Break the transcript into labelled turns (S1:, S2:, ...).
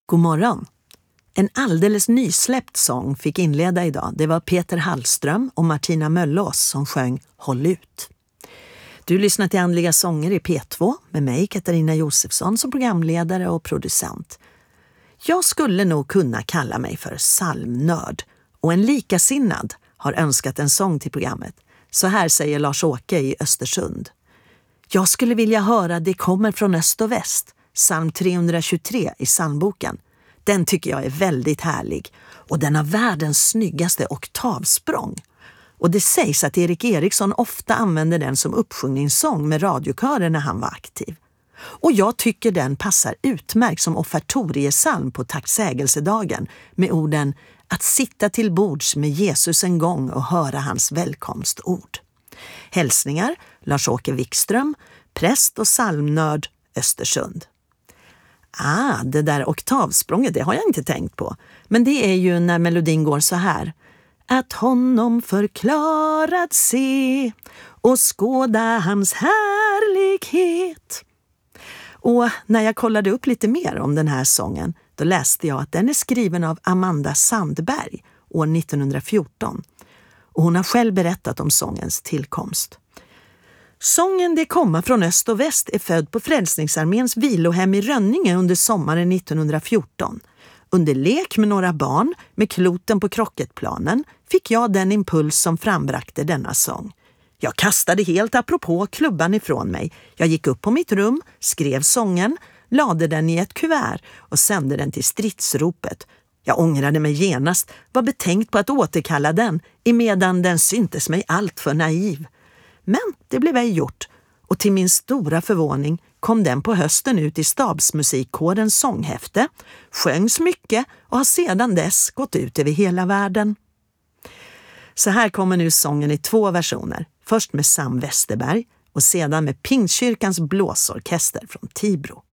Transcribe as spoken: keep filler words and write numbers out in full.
S1: God morgon. En alldeles nysläppt sång fick inleda idag. Det var Peter Hallström och Martina Möllås som sjöng Håll ut. Du lyssnar till Andliga sånger i P två med mig, Katarina Josefsson, som programledare och producent. Jag skulle nog kunna kalla mig för psalmnörd, och en likasinnad har önskat en sång till programmet. Så här säger Lars-Åke i Östersund. Jag skulle vilja höra Det kommer från öst och väst, psalm trehundratjugotre i psalmboken. Den tycker jag är väldigt härlig och den har världens snyggaste oktavsprång. Och det sägs att Erik Eriksson ofta använde den som uppsjungningssång med radiokören när han var aktiv. Och jag tycker den passar utmärkt som offertoriesalm på tacksägelsedagen med orden att sitta till bords med Jesus en gång och höra hans välkomstord. Hälsningar Lars-Åke Wikström, präst och psalmnörd Östersund. Ah, det där oktavsprånget, det har jag inte tänkt på. Men det är ju när melodin går så här. Att honom förklarad se och skåda hans härlighet. Och när jag kollade upp lite mer om den här sången, då läste jag att den är skriven av Amanda Sandberg år nittonhundrafjorton. Och hon har själv berättat om sångens tillkomst. Sången Det komma från öst och väst är född på Frälsningsarméns vilohem i Rönninge under sommaren nittonhundrafjorton. Under lek med några barn med kloten på krocketplanen fick jag den impuls som frambrakte denna sång. Jag kastade helt apropå klubban ifrån mig. Jag gick upp på mitt rum, skrev sången, lade den i ett kuvert och sände den till stridsropet. Jag ångrade mig genast, var betänkt på att återkalla den, emedan den syntes mig allt för naiv. Men det blev ej gjort, och till min stora förvåning kom den på hösten ut i stabsmusikkårens sånghäfte, sjöngs mycket och har sedan dess gått ut över hela världen. Så här kommer nu sången i två versioner, först med Sam Westerberg och sedan med Pingstkyrkans blåsorkester från Tibro.